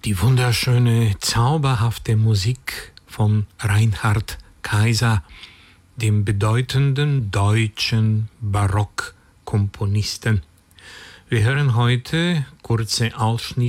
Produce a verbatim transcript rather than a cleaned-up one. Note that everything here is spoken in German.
Die wunderschöne, zauberhafte Musik von Reinhard Kaiser, dem bedeutenden deutschen Barockkomponisten. Wir hören heute kurze Ausschnitte